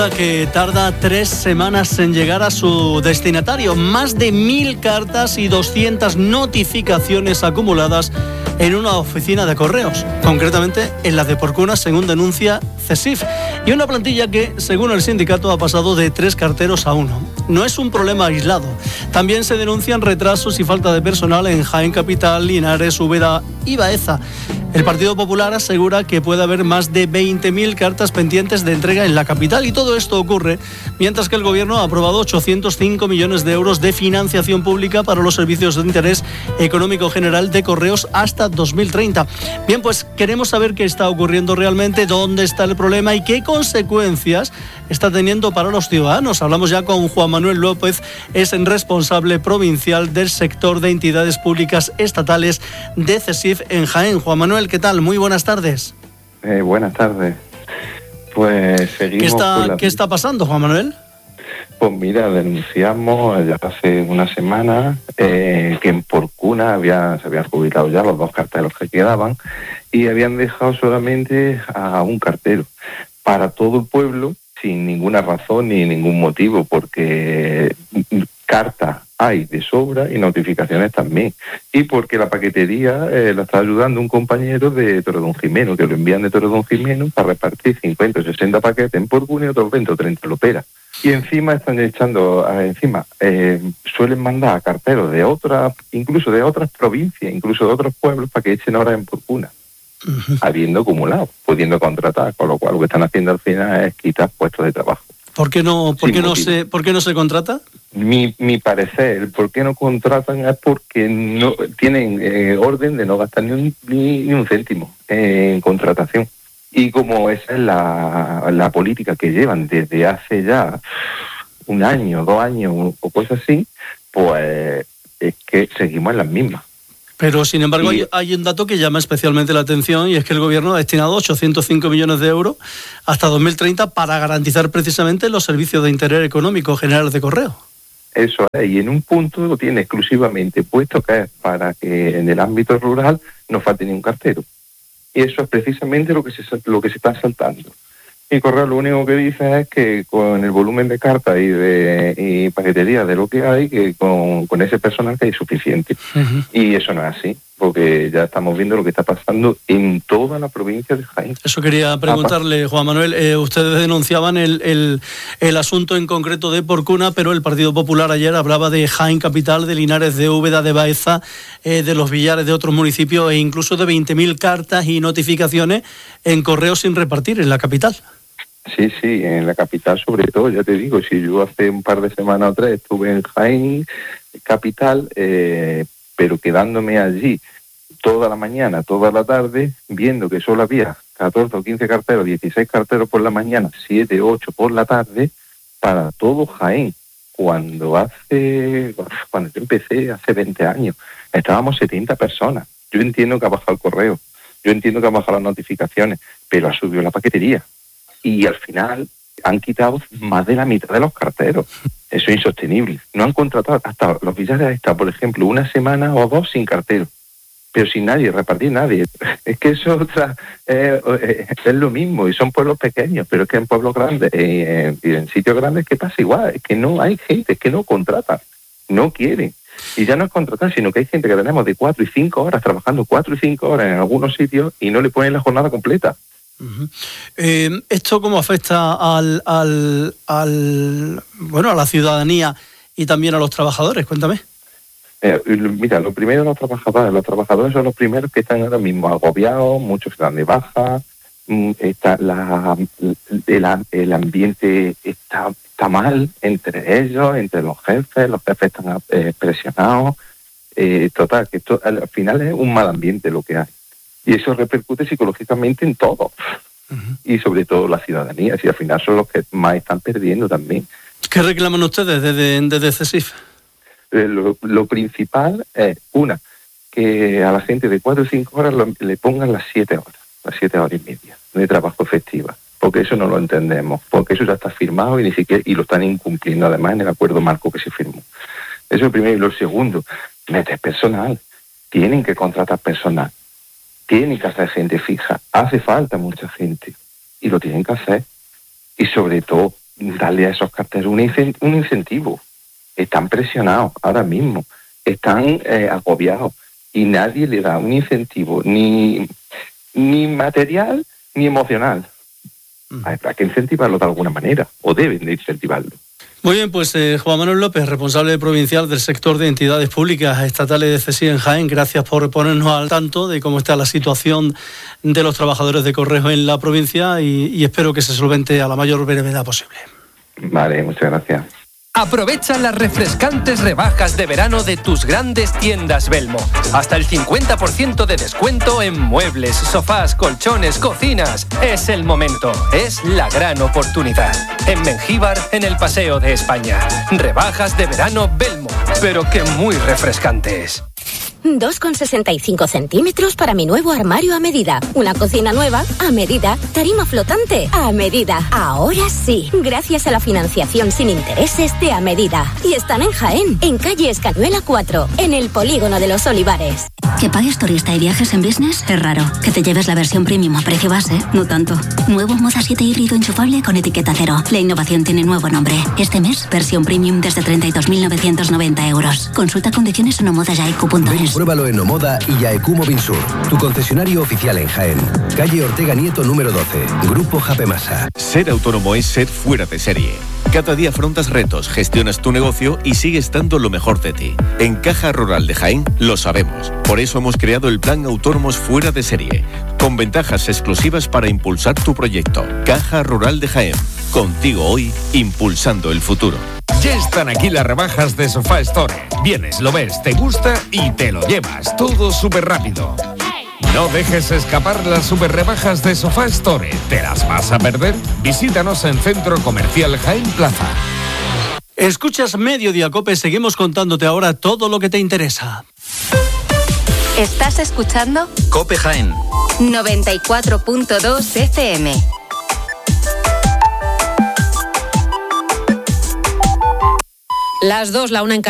Que tarda 3 semanas en llegar a su destinatario. Más de 1.000 cartas y 200 notificaciones acumuladas en una oficina de correos, concretamente en la de Porcuna, según denuncia CESIF. Y una plantilla que, según el sindicato, ha pasado de 3 carteros a 1. No es un problema aislado. También se denuncian retrasos y falta de personal en Jaén Capital, Linares, Úbeda y Baeza. El Partido Popular asegura que puede haber más de 20.000 cartas pendientes de entrega en la capital, y todo esto ocurre mientras que el Gobierno ha aprobado 805 millones de euros de financiación pública para los servicios de interés económico general de correos hasta 2030. Bien, pues queremos saber qué está ocurriendo realmente, dónde está el problema y qué consecuencias está teniendo para los ciudadanos. Hablamos ya con Juan Manuel López, es el responsable provincial del sector de entidades públicas estatales de CESIF en Jaén. Juan Manuel, ¿qué tal? Muy buenas tardes. Buenas tardes. Pues seguimos. ¿Qué está pasando, Juan Manuel? Pues mira, denunciamos ya hace una semana que en Porcuna se habían jubilado ya los 2 carteros que quedaban y habían dejado solamente a un cartero para todo el pueblo sin ninguna razón ni ningún motivo, porque cartas hay de sobra y notificaciones también. Y porque la paquetería la está ayudando un compañero de Torredonjimeno, que lo envían de Torredonjimeno para repartir 50 o 60 paquetes en Porcuna y otros 20 o 30 en Lopera. Y encima están echando, suelen mandar a carteros de otras, incluso de otras provincias, incluso de otros pueblos, para que echen horas en Porcuna, habiendo acumulado, pudiendo contratar, con lo cual lo que están haciendo al final es quitar puestos de trabajo. ¿Por qué no se contrata? Mi parecer, el por qué no contratan es porque no tienen orden de no gastar ni un céntimo en contratación. Y como esa es la política que llevan desde hace ya 1 año, 2 años o cosas así, pues es que seguimos en las mismas. Pero, sin embargo, hay un dato que llama especialmente la atención, y es que el Gobierno ha destinado 805 millones de euros hasta 2030 para garantizar precisamente los servicios de interés económico general de correo. Eso es, y en un punto lo tiene exclusivamente puesto, que es para que en el ámbito rural no falte ni un cartero. Y eso es precisamente lo que se está saltando. Y Correo lo único que dice es que con el volumen de cartas y paquetería de lo que hay, que con ese personal que hay suficiente. Uh-huh. Y eso no es así, porque ya estamos viendo lo que está pasando en toda la provincia de Jaén. Eso quería preguntarle, Juan Manuel. Ustedes denunciaban el asunto en concreto de Porcuna, pero el Partido Popular ayer hablaba de Jaén Capital, de Linares, de Úbeda, de Baeza, de los Villares, de otros municipios, e incluso de 20.000 cartas y notificaciones en correo sin repartir en la capital. Sí, en la capital sobre todo, ya te digo, si yo hace un par de semanas o 3 estuve en Jaén Capital, pero quedándome allí toda la mañana, toda la tarde, viendo que solo había 14 o 15 carteros, 16 carteros por la mañana, 7, 8 por la tarde, para todo Jaén. Cuando yo empecé hace 20 años, estábamos 70 personas. Yo entiendo que ha bajado el correo, yo entiendo que han bajado las notificaciones, pero ha subido la paquetería. Y al final han quitado más de la mitad de los carteros. Eso es insostenible. No han contratado, hasta los Villares han estado, por ejemplo, 1 semana o 2 sin cartero, pero sin repartir nadie. Es que eso es lo mismo, y son pueblos pequeños, pero es que en pueblos grandes y en sitios grandes que pasa igual, es que no hay gente, es que no contratan, no quieren. Y ya no es contratar, sino que hay gente que tenemos de 4 y 5 horas, trabajando 4 y 5 horas en algunos sitios y no le ponen la jornada completa. Uh-huh. ¿Esto cómo afecta a la ciudadanía y también a los trabajadores? Cuéntame. Mira, lo primero, los trabajadores son los primeros que están ahora mismo agobiados, muchos están de baja, el ambiente está mal entre ellos, entre los jefes están presionados, total, que esto al final es un mal ambiente lo que hay. Y eso repercute psicológicamente en todo. Uh-huh. Y sobre todo la ciudadanía. Si al final son los que más están perdiendo también. ¿Qué reclaman ustedes desde CESIF? Lo principal es, que a la gente de 4 o 5 horas le pongan las 7 horas y media de trabajo efectiva. Porque eso no lo entendemos. Porque eso ya está firmado y lo están incumpliendo además en el acuerdo marco que se firmó. Eso es lo primero. Y lo segundo, meter personal. Tienen que contratar personal. Tienen que hacer gente fija, hace falta mucha gente y lo tienen que hacer. Y sobre todo, darle a esos carteros un incentivo. Están presionados ahora mismo, están agobiados y nadie le da un incentivo ni material ni emocional. Habrá que incentivarlo de alguna manera, o deben de incentivarlo. Muy bien, pues Juan Manuel López, responsable provincial del sector de entidades públicas estatales de CSI en Jaén, gracias por ponernos al tanto de cómo está la situación de los trabajadores de correos en la provincia y espero que se solvente a la mayor brevedad posible. Vale, muchas gracias. Aprovecha las refrescantes rebajas de verano de tus grandes tiendas Belmo. Hasta el 50% de descuento en muebles, sofás, colchones, cocinas. Es el momento, es la gran oportunidad. En Mengíbar, en el Paseo de España. Rebajas de verano Belmo, pero que muy refrescantes. 2,65 centímetros para mi nuevo armario a medida. Una cocina nueva a medida. Tarima flotante a medida. Ahora sí, gracias a la financiación sin intereses de A Medida. Y están en Jaén, en calle Escañuela 4, en el Polígono de los Olivares. Que pagues turista y viajes en business es raro. Que te lleves la versión premium a precio base, no tanto. Nuevo Moda 7 híbrido enchufable con etiqueta cero. La innovación tiene nuevo nombre. Este mes, versión premium desde 32.990 euros. Consulta condiciones en omodayaiq.es. Pruébalo en Omoda y Yaeku Mobinsur, tu concesionario oficial en Jaén. Calle Ortega Nieto número 12, Grupo Japemasa. Ser autónomo es ser fuera de serie. Cada día afrontas retos, gestionas tu negocio y sigues dando lo mejor de ti. En Caja Rural de Jaén lo sabemos. Por eso hemos creado el Plan Autónomos Fuera de Serie, con ventajas exclusivas para impulsar tu proyecto. Caja Rural de Jaén. Contigo hoy, impulsando el futuro. Ya están aquí las rebajas de Sofá Store. Vienes, lo ves, te gusta y te lo llevas. Todo súper rápido. No dejes escapar las super rebajas de Sofá Store. ¿Te las vas a perder? Visítanos en Centro Comercial Jaén Plaza. Escuchas Mediodía Cope, seguimos contándote ahora todo lo que te interesa. ¿Estás escuchando? Cope Jaén 94.2 FM. Las 2, la 1 en